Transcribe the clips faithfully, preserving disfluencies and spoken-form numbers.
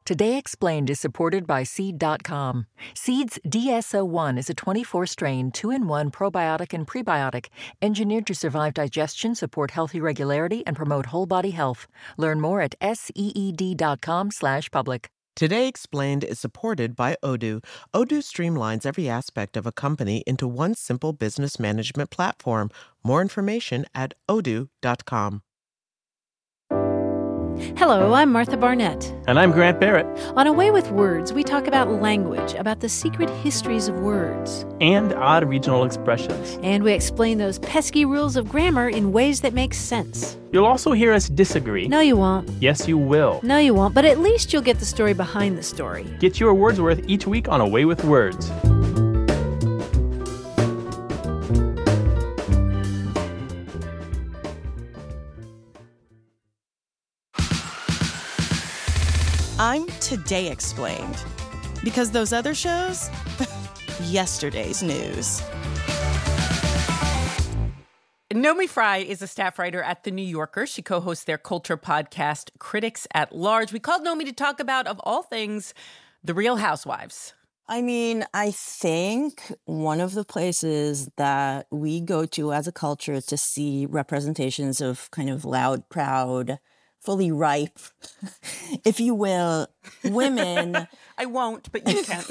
Today Explained is supported by Seed dot com. Seed's D S O one is a twenty-four strain, two in one probiotic and prebiotic, engineered to survive digestion, support healthy regularity, and promote whole body health. Learn more at seed dot com slash public. Today Explained is supported by Odoo. Odoo streamlines every aspect of a company into one simple business management platform. More information at odoo dot com. Hello, I'm Martha Barnett. And I'm Grant Barrett. On A Way with Words, we talk about language, about the secret histories of words. And odd regional expressions. And we explain those pesky rules of grammar in ways that make sense. You'll also hear us disagree. No, you won't. Yes, you will. No, you won't, but at least you'll get the story behind the story. Get your words worth each week on A Way with Words. I'm Today Explained, because those other shows, yesterday's news. Naomi Fry is a staff writer at The New Yorker. She co-hosts their culture podcast, Critics at Large. We called Naomi to talk about, of all things, The Real Housewives. I mean, I think one of the places that we go to as a culture to see representations of kind of loud, proud, fully ripe, if you will, women. I won't, but you can.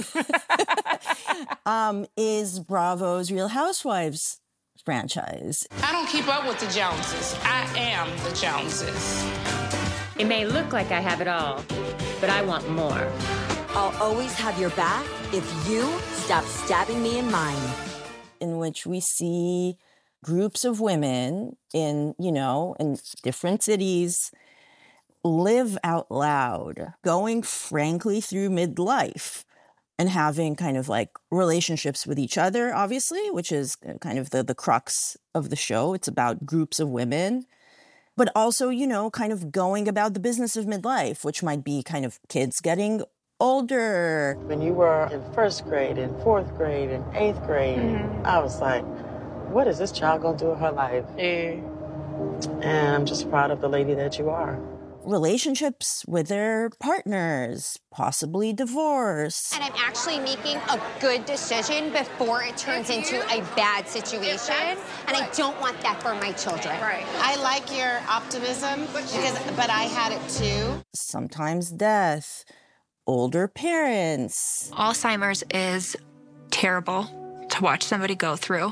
um, is Bravo's Real Housewives franchise. I don't keep up with the Joneses. I am the Joneses. It may look like I have it all, but I want more. I'll always have your back if you stop stabbing me in mine. In which we see groups of women in, you know, in different cities live out loud, going frankly through midlife and having kind of like relationships with each other, obviously, which is kind of the, the crux of the show. It's about groups of women, but also, you know, kind of going about the business of midlife, which might be kind of kids getting older. When you were in first grade, in fourth grade, in eighth grade, mm-hmm. I was like, what is this child going to do with her life? Yeah. And I'm just proud of the lady that you are. Relationships with their partners, possibly divorce. And I'm actually making a good decision before it turns into a bad situation. And I don't want that for my children. Right. I like your optimism, because, but I had it too. Sometimes death, older parents. Alzheimer's is terrible to watch somebody go through.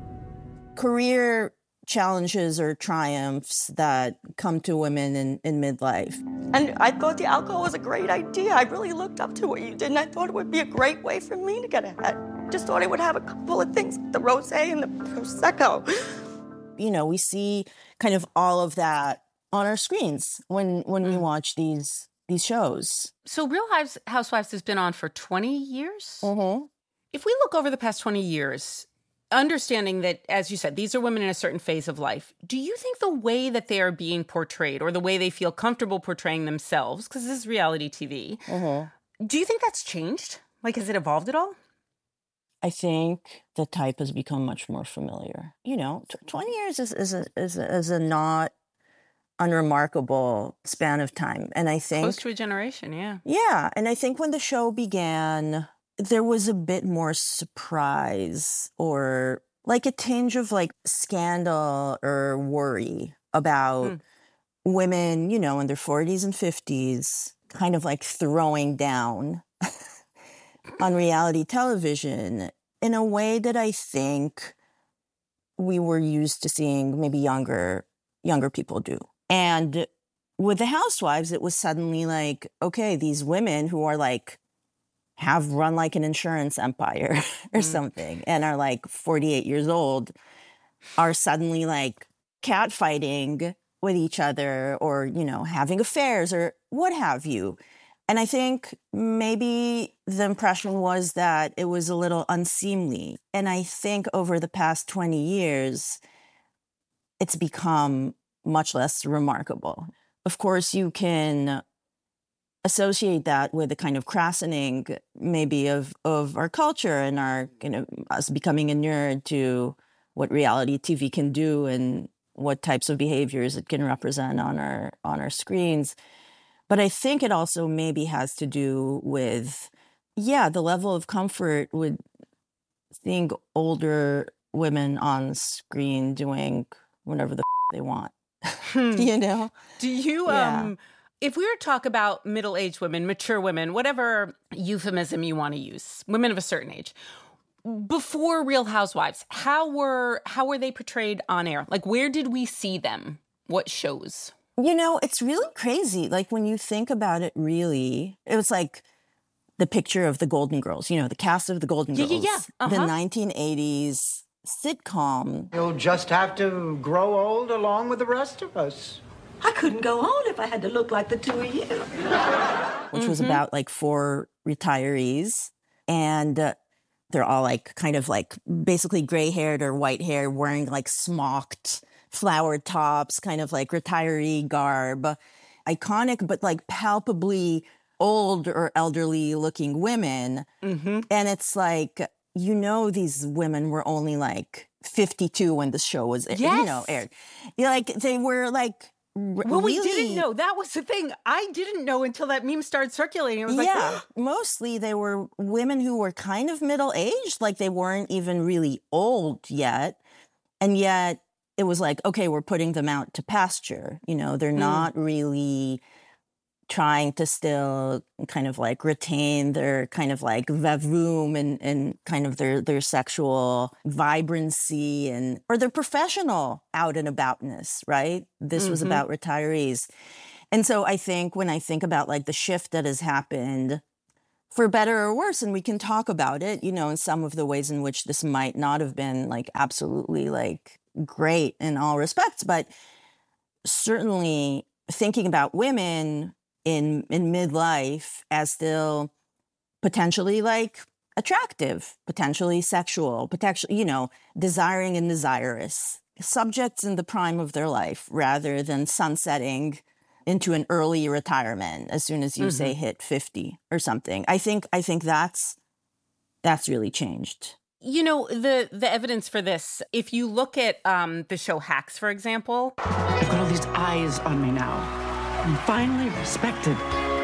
Career challenges or triumphs that come to women in, in midlife. And I thought the alcohol was a great idea. I really looked up to what you did, and I thought it would be a great way for me to get ahead. Just thought I would have a couple of things, the rosé and the Prosecco. You know, we see kind of all of that on our screens when, when we watch these these shows. So Real Housewives has been on for twenty years? Mm-hmm. If we look over the past twenty years, understanding that, as you said, these are women in a certain phase of life, do you think the way that they are being portrayed or the way they feel comfortable portraying themselves, because this is reality T V, mm-hmm. do you think that's changed? Like, has it evolved at all? I think the type has become much more familiar. You know, t- twenty years is, is, a, is, a, is a not unremarkable span of time. And I think... Close to a generation, yeah. Yeah. And I think when the show began, there was a bit more surprise or like a tinge of like scandal or worry about mm. women, you know, in their forties and fifties, kind of like throwing down on reality television in a way that I think we were used to seeing maybe younger, younger people do. And with the Housewives, it was suddenly like, okay, these women who are like, have run like an insurance empire or mm. something and are like forty-eight years old are suddenly like catfighting with each other or, you know, having affairs or what have you. And I think maybe the impression was that it was a little unseemly. And I think over the past twenty years, it's become much less remarkable. Of course, you can associate that with a kind of crassening maybe of, of our culture and our, you know, us becoming inured to what reality T V can do and what types of behaviors it can represent on our on our screens. But I think it also maybe has to do with, yeah, the level of comfort with seeing older women on screen doing whatever the f- they want. You know? Do you, Yeah. um, if we were to talk about middle-aged women, mature women, whatever euphemism you want to use, women of a certain age, before Real Housewives, how were how were they portrayed on air? Like, where did we see them? What shows? You know, it's really crazy. Like, when you think about it, really, it was like the picture of the Golden Girls, you know, the cast of the Golden Yeah, Girls. yeah, yeah. Uh-huh. The nineteen eighties sitcom. You'll just have to grow old along with the rest of us. I couldn't go on if I had to look like the two of you. Which was Mhm. about like four retirees. And uh, they're all like kind of like basically gray haired or white hair, wearing like smocked flowered tops, kind of like retiree garb. Iconic, but like palpably old or elderly looking women. Mm-hmm. And it's like, you know, these women were only like fifty-two when the show was, you know, Yes. aired. You're like, they were like, r- Well, we really- didn't know. That was the thing. I didn't know until that meme started circulating. It was like, yeah, mostly they were women who were kind of middle-aged, like they weren't even really old yet. And yet it was like, okay, we're putting them out to pasture. You know, they're Mm. not really trying to still kind of like retain their kind of like vavoom and, and kind of their, their sexual vibrancy and, or their professional out and aboutness, right? This was Mhm. about retirees. And so I think when I think about like the shift that has happened, for better or worse, and we can talk about it, you know, in some of the ways in which this might not have been like absolutely like great in all respects, but certainly thinking about women in in midlife as still potentially like attractive, potentially sexual, potentially, you know, desiring and desirous subjects in the prime of their life rather than sunsetting into an early retirement as soon as you Mhm. say hit fifty or something. I think I think that's that's really changed. You know, the the evidence for this, if you look at um, the show Hacks, for example. I've got all these eyes on me now. I'm finally respected.